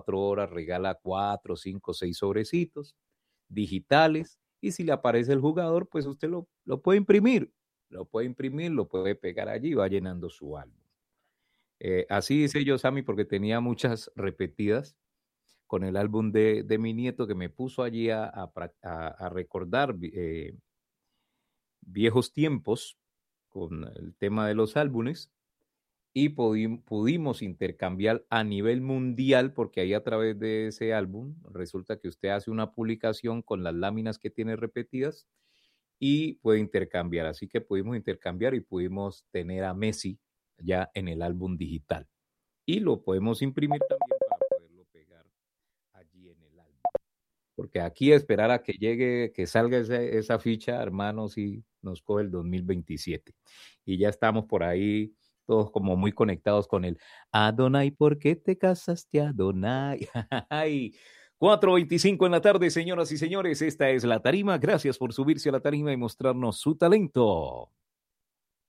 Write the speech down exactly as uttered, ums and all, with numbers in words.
veinticuatro horas regala cuatro, cinco, seis sobrecitos digitales y si le aparece el jugador, pues usted lo, lo puede imprimir, lo puede imprimir, lo puede pegar allí y va llenando su álbum. Eh, así hice yo, Sammy, porque tenía muchas repetidas con el álbum de, de mi nieto que me puso allí a, a, a, a recordar eh, viejos tiempos con el tema de los álbumes y pudi- pudimos intercambiar a nivel mundial porque ahí a través de ese álbum resulta que usted hace una publicación con las láminas que tiene repetidas y puede intercambiar. Así que pudimos intercambiar y pudimos tener a Messi ya en el álbum digital. Y lo podemos imprimir también para poderlo pegar allí en el álbum. Porque aquí esperar a que llegue, que salga esa, esa ficha, hermanos, y nos coge el dos mil veintisiete. Y ya estamos por ahí todos como muy conectados con el Adonai, ¿por qué te casaste, Adonai? cuatro veinticinco en la tarde, señoras y señores, esta es La Tarima. Gracias por subirse a la tarima y mostrarnos su talento.